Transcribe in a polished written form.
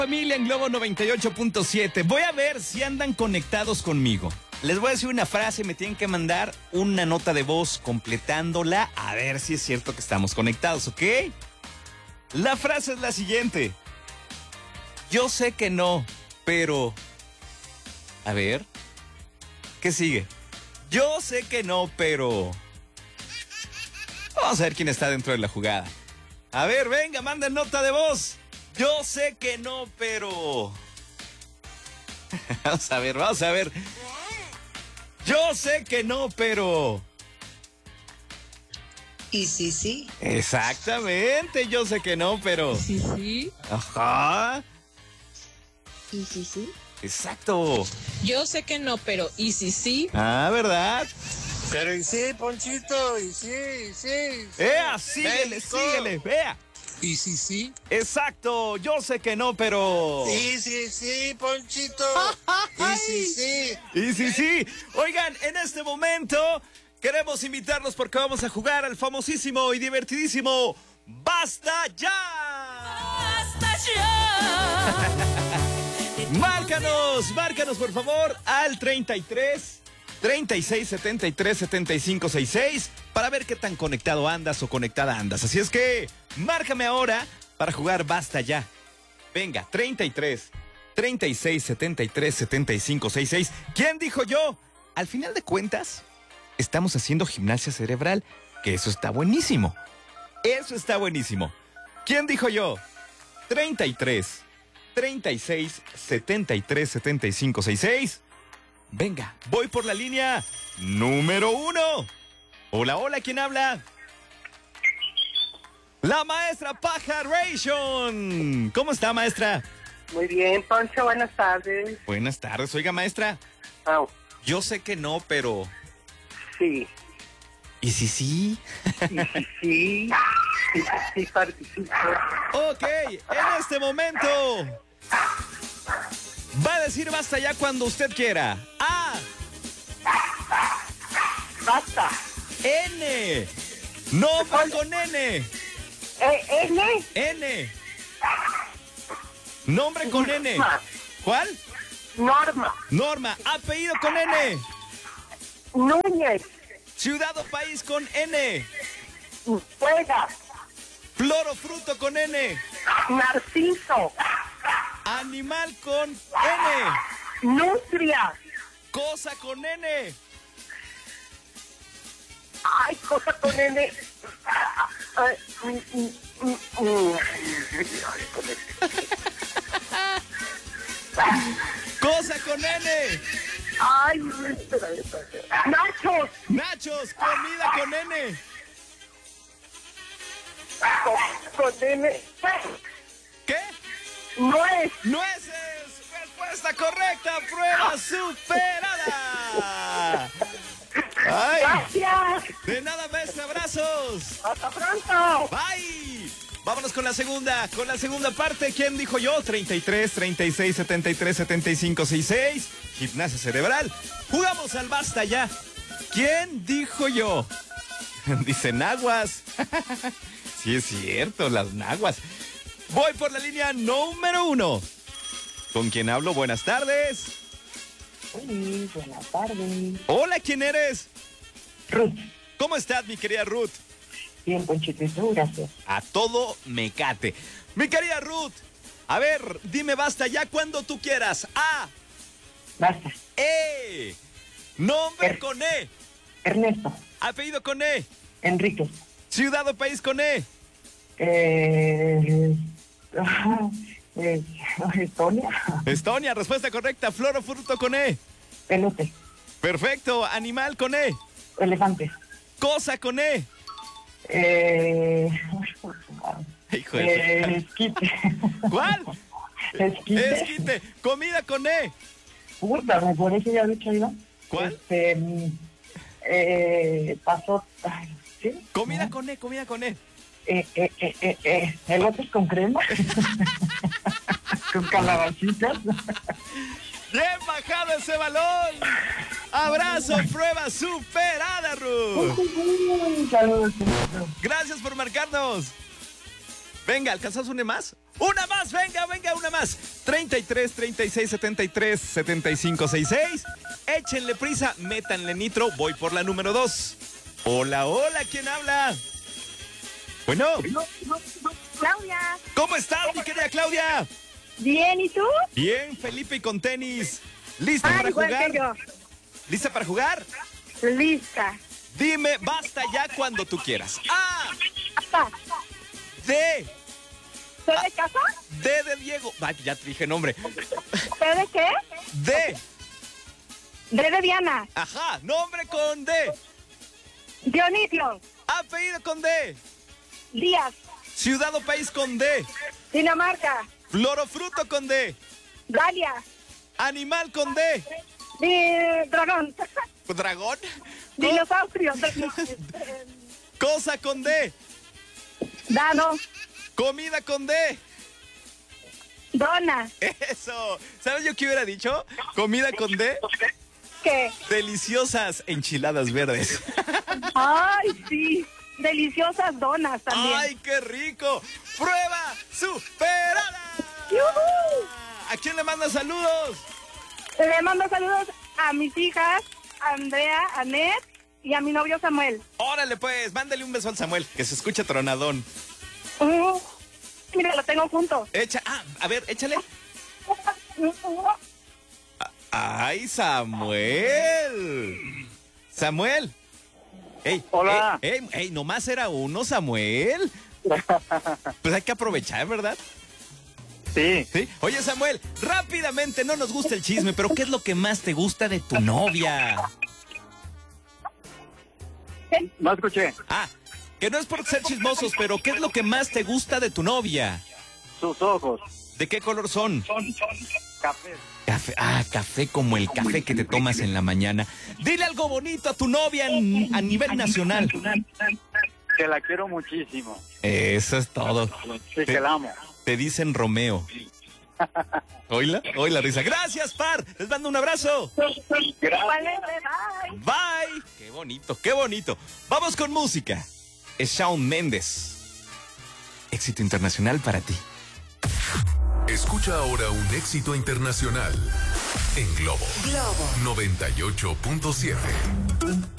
Familia en Globo 98.7. Voy a ver si andan conectados conmigo. Les voy a decir una frase, me tienen que mandar una nota de voz completándola, a ver si es cierto que estamos conectados, ¿ok? La frase es la siguiente. Yo sé que no, pero... A ver. ¿Qué sigue? Yo sé que no, pero... Vamos a ver quién está dentro de la jugada. A ver, venga, manden nota de voz. Yo sé que no, pero... Vamos a ver. Yo sé que no, pero... ¿Y sí? Exactamente, yo sé que no, pero... Sí. Ajá. ¿Y sí? Exacto. Yo sé que no, pero ¿y sí? Ah, ¿verdad? Pero y sí, Ponchito, y sí. ¡Ea, síguele, vea! ¿Y sí? Exacto, yo sé que no, pero... Sí, Ponchito. Y sí. Oigan, en este momento queremos invitarlos porque vamos a jugar al famosísimo y divertidísimo ¡Basta ya! ¡Basta ya! Márcanos por favor al 33 36 73 75 66 para ver qué tan conectado andas o conectada andas. Así es que márcame ahora para jugar Basta ya. Venga, 33 36 73 75 66. ¿Quién dijo yo? Al final de cuentas, estamos haciendo gimnasia cerebral, que eso está buenísimo. ¿Quién dijo yo? 33 36 73 75 66. Venga, voy por la línea número 1. Hola, ¿quién habla? La maestra Pajaration. ¿Cómo está, maestra? Muy bien, Poncho, buenas tardes. Buenas tardes, oiga, maestra. Oh, Yo sé que no, pero... sí. ¿Y si sí? Sí, participo. Ok, en este momento va a decir basta ya cuando usted quiera. A. Basta. N. Nombre con N. N. N. Nombre con N. ¿Cuál? Norma. Apellido con N. Núñez. Ciudad o país con N. Juega. Flor o fruto con N. Narciso. Animal con N. Nutria. Cosa con N. Ay, cosa con N. Cosa con N. Ay, espera. Nachos, comida con N. Con N. ¿Qué? Nuez. Nueces. Respuesta correcta. Prueba superada. Ay. Gracias. De nada, maestra. Abrazos. Hasta pronto. Bye. Vámonos con la segunda parte. ¿Quién dijo yo? 33, 36, 73, 75, 66. Gimnasia cerebral. Jugamos al basta ya. ¿Quién dijo yo? Dice naguas. Sí es cierto, las naguas. Voy por la línea número 1. ¿Con quién hablo? Buenas tardes. Sí, buenas tardes. Hola, ¿quién eres? Ruth. ¿Cómo estás, mi querida Ruth? Bien, Ponchito, gracias. A todo mecate. Mi querida Ruth, a ver, dime basta ya cuando tú quieras. A. Basta. E. Nombre con E. Ernesto. Apellido con E. Enrique. Ciudad o país con E. Estonia. Estonia, respuesta correcta. Flor o fruto con E. Pelote. Perfecto. Animal con E. Elefante. Cosa con E. Hijo de... Esquite. ¿Cuál? Esquite. Esquite. Comida con E. Puta, me parece ya dicho iba. ¿Cuál? Pasó. Ay, ¿sí? Comida con E, comida con E. Elotes con crema. Con calabacitas. Bien bajado ese balón. Abrazo, prueba superada, Ruth. Saludos. Gracias por marcarnos. Venga, ¿alcanzas una más? ¡Una más! ¡Venga, una más! 33, 36, 73, 75, 66. Échenle prisa, métanle nitro. Voy por la número 2. Hola, ¿quién habla? Bueno. Claudia. ¿Cómo estás, mi querida Claudia? Bien, ¿y tú? Bien, Felipe y con tenis. ¿Lista para igual jugar? que yo. ¿Lista para jugar? Lista. Dime, basta ya cuando tú quieras. A, D. ¿T de casa? D de Diego. Ay, ya te dije nombre. ¿T de qué? D. D de Diana. Ajá, nombre con D. Dionisio. Apellido con D. Díaz. Ciudad o país con D. Dinamarca. Flor o fruto con D. Dalia. Animal con D. Dragón. Dragón. Dinosaurio. Cosa con D. Dado. Comida con D. Dona. Eso. ¿Sabes yo qué hubiera dicho? Comida con D. ¿Qué? Deliciosas enchiladas verdes. Ay, sí. Deliciosas donas también. ¡Ay, qué rico! ¡Prueba superada! ¡Yujú! ¿A quién le manda saludos? Le mando saludos a mis hijas, Andrea, Anet y a mi novio Samuel. Órale, pues, mándale un beso al Samuel, que se escucha tronadón. Mira, lo tengo junto. A ver, échale. ¡Ay, Samuel! ¡Samuel! ¡Ey! Hola. ¡Ey! Nomás era uno, Samuel. Pues hay que aprovechar, ¿verdad? Sí. ¿Sí? Oye, Samuel, rápidamente, no nos gusta el chisme, pero ¿qué es lo que más te gusta de tu novia? No escuché. Que no es por ser chismosos, pero ¿qué es lo que más te gusta de tu novia? Sus ojos. ¿De qué color son? Café. Café. Café como el café que te tomas en la mañana. Dile algo bonito a tu novia a nivel nacional. Que la quiero muchísimo. Eso es todo. Sí, que la amo. Te dicen Romeo. Oíla risa. Gracias, Par. Les mando un abrazo. Bye. Bye. Qué bonito. Vamos con música. Es Shawn Mendes. Éxito internacional para ti. Escucha ahora un éxito internacional en Globo 98.7.